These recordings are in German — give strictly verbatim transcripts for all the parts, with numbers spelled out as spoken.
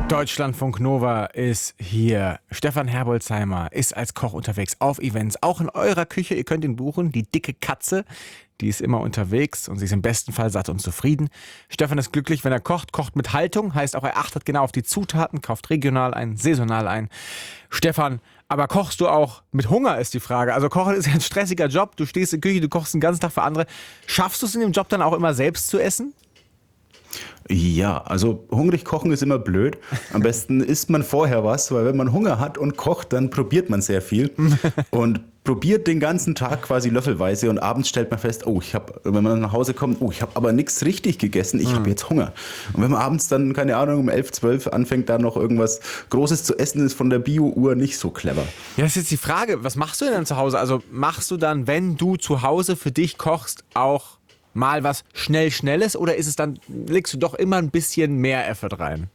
Deutschlandfunk Nova ist hier. Stefan Herbolzheimer ist als Koch unterwegs auf Events, auch in eurer Küche. Ihr könnt ihn buchen. Die dicke Katze, die ist immer unterwegs und sie ist im besten Fall satt und zufrieden. Stefan ist glücklich, wenn er kocht. Kocht mit Haltung, heißt auch, er achtet genau auf die Zutaten, kauft regional ein, saisonal ein. Stefan, aber kochst du auch mit Hunger, ist die Frage. Also Kochen ist ja ein stressiger Job. Du stehst in der Küche, du kochst den ganzen Tag für andere. Schaffst du es in dem Job dann auch immer selbst zu essen? Ja, also hungrig kochen ist immer blöd. Am besten isst man vorher was, weil wenn man Hunger hat und kocht, dann probiert man sehr viel und probiert den ganzen Tag quasi löffelweise und abends stellt man fest, oh, ich habe, wenn man nach Hause kommt, oh, ich habe aber nichts richtig gegessen, ich habe jetzt Hunger. Und wenn man abends dann, keine Ahnung, um elf, zwölf anfängt, da noch irgendwas Großes zu essen, ist von der Bio-Uhr nicht so clever. Ja, das ist jetzt die Frage, was machst du denn dann zu Hause? Also machst du dann, wenn du zu Hause für dich kochst, auch mal was schnell Schnelles oder ist es dann, legst du doch immer ein bisschen mehr Effort rein?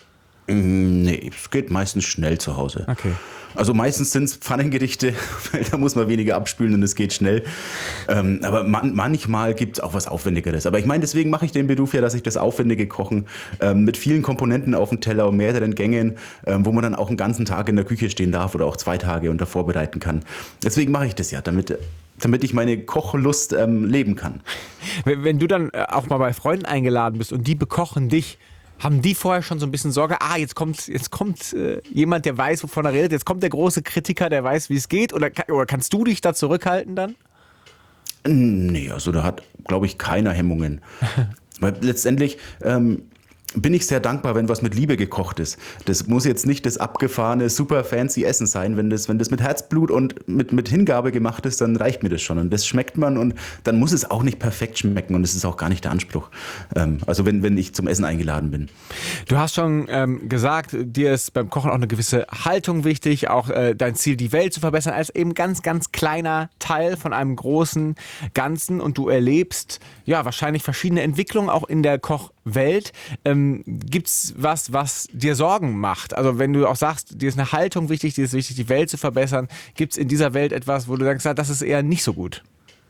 Nee, es geht meistens schnell zu Hause. Okay. Also meistens sind es Pfannengerichte, weil da muss man weniger abspülen und es geht schnell. Ähm, aber man, manchmal gibt es auch was Aufwendigeres. Aber ich meine, deswegen mache ich den Beruf ja, dass ich das aufwendige Kochen ähm, mit vielen Komponenten auf dem Teller und mehreren Gängen, ähm, wo man dann auch einen ganzen Tag in der Küche stehen darf oder auch zwei Tage und da vorbereiten kann. Deswegen mache ich das ja, damit... damit ich meine Kochlust ähm, leben kann. Wenn, wenn du dann äh, auch mal bei Freunden eingeladen bist und die bekochen dich, haben die vorher schon so ein bisschen Sorge, ah, jetzt kommt, jetzt kommt äh, jemand, der weiß, wovon er redet, jetzt kommt der große Kritiker, der weiß, wie es geht, oder, oder kannst du dich da zurückhalten dann? Nee, also da hat, glaube ich, keiner Hemmungen. Weil letztendlich... Ähm, bin ich sehr dankbar, wenn was mit Liebe gekocht ist. Das muss jetzt nicht das abgefahrene, super fancy Essen sein. Wenn das, wenn das mit Herzblut und mit, mit Hingabe gemacht ist, dann reicht mir das schon. Und das schmeckt man und dann muss es auch nicht perfekt schmecken und das ist auch gar nicht der Anspruch. Ähm, also wenn, wenn ich zum Essen eingeladen bin. Du hast schon ähm, gesagt, dir ist beim Kochen auch eine gewisse Haltung wichtig, auch äh, dein Ziel, die Welt zu verbessern, als eben ganz, ganz kleiner Teil von einem großen Ganzen und du erlebst ja wahrscheinlich verschiedene Entwicklungen auch in der Kochwelt. Ähm, Gibt's was, was dir Sorgen macht? Also wenn du auch sagst, dir ist eine Haltung wichtig, dir ist wichtig, die Welt zu verbessern, gibt es in dieser Welt etwas, wo du sagst, das ist eher nicht so gut?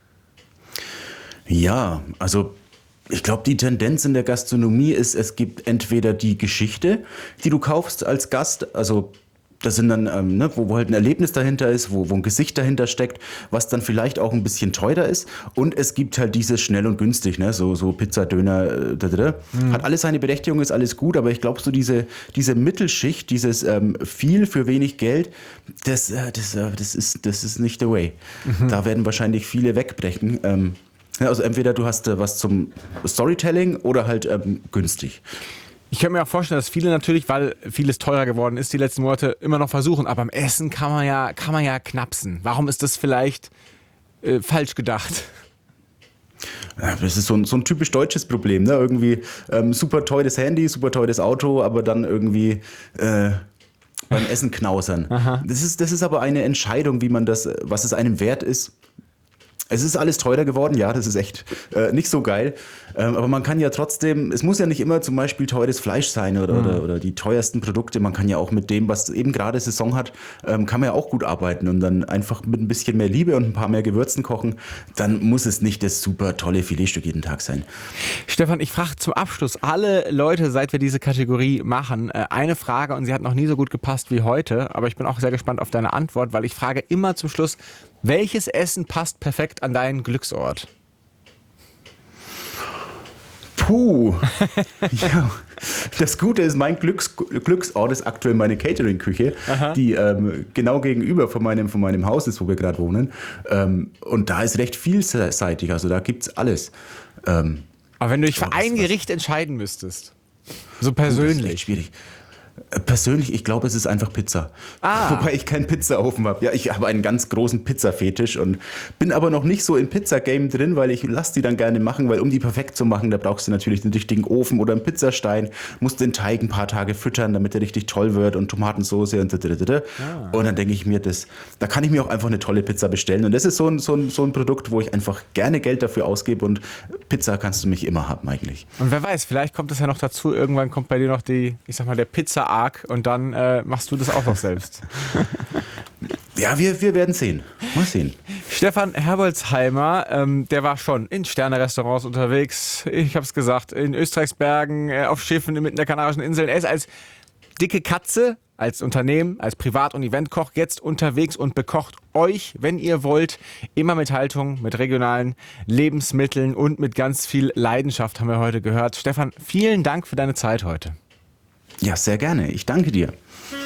Ja, also ich glaube, die Tendenz in der Gastronomie ist, es gibt entweder die Geschichte, die du kaufst als Gast, also das sind dann, ähm, ne, wo, wo halt ein Erlebnis dahinter ist, wo, wo ein Gesicht dahinter steckt, was dann vielleicht auch ein bisschen teurer ist. Und es gibt halt dieses schnell und günstig, ne, so, so Pizza, Döner, äh, da, da. Mhm. Hat alles seine Berechtigung, ist alles gut, aber ich glaube, so diese, diese Mittelschicht, dieses ähm, viel für wenig Geld, das, äh, das, äh, das, ist, das ist nicht the way. Mhm. Da werden wahrscheinlich viele wegbrechen. Ähm, also entweder du hast äh, was zum Storytelling oder halt ähm, günstig. Ich kann mir auch vorstellen, dass viele natürlich, weil vieles teurer geworden ist, die letzten Monate immer noch versuchen. Aber beim Essen kann man ja, kann man ja knapsen. Warum ist das vielleicht äh, falsch gedacht? Ja, das ist so ein, so ein typisch deutsches Problem. Ne? Irgendwie ähm, super teures Handy, super teures Auto, aber dann irgendwie äh, beim Essen knausern. Das ist, das ist aber eine Entscheidung, wie man das, was es einem wert ist. Es ist alles teurer geworden, ja, das ist echt äh, nicht so geil. Ähm, aber man kann ja trotzdem, es muss ja nicht immer zum Beispiel teures Fleisch sein oder, mhm. oder, oder die teuersten Produkte. Man kann ja auch mit dem, was eben gerade Saison hat, ähm, kann man ja auch gut arbeiten und dann einfach mit ein bisschen mehr Liebe und ein paar mehr Gewürzen kochen. Dann muss es nicht das super tolle Filetstück jeden Tag sein. Stefan, ich frage zum Abschluss alle Leute, seit wir diese Kategorie machen, äh, eine Frage und sie hat noch nie so gut gepasst wie heute. Aber ich bin auch sehr gespannt auf deine Antwort, weil ich frage immer zum Schluss, welches Essen passt perfekt an deinen Glücksort? Puh. Ja. Das Gute ist, mein Glücks, Glücksort ist aktuell meine Catering-Küche, Aha. die ähm, genau gegenüber von meinem, von meinem Haus ist, wo wir gerade wohnen. Ähm, und da ist recht vielseitig, also da gibt es alles. Ähm, Aber wenn du dich für ein Gericht entscheiden müsstest, so persönlich. Das ist echt schwierig. Persönlich, ich glaube, es ist einfach Pizza. Ah. Wobei ich keinen Pizzaofen habe. Ja, ich habe einen ganz großen Pizza-Fetisch und bin aber noch nicht so im Pizza-Game drin, weil ich lasse die dann gerne machen, weil um die perfekt zu machen, da brauchst du natürlich den richtigen Ofen oder einen Pizzastein, musst den Teig ein paar Tage füttern, damit der richtig toll wird und Tomatensauce und da. Ah. Und dann denke ich mir, das, da kann ich mir auch einfach eine tolle Pizza bestellen. Und das ist so ein, so ein, so ein Produkt, wo ich einfach gerne Geld dafür ausgebe und Pizza kannst du mich immer haben eigentlich. Und wer weiß, vielleicht kommt es ja noch dazu, irgendwann kommt bei dir noch die, ich sag mal, der Pizza Arc und dann äh, machst du das auch noch selbst. Ja, wir, wir werden sehen. Mal sehen. Stefan Herbolzheimer, ähm, der war schon in Sterne-Restaurants unterwegs, ich hab's gesagt, in Österreichsbergen, äh, auf Schiffen, mitten der Kanarischen Inseln. Er ist als Dicke Katze als Unternehmen, als Privat- und Eventkoch jetzt unterwegs und bekocht euch, wenn ihr wollt, immer mit Haltung, mit regionalen Lebensmitteln und mit ganz viel Leidenschaft, haben wir heute gehört. Stefan, vielen Dank für deine Zeit heute. Ja, sehr gerne. Ich danke dir.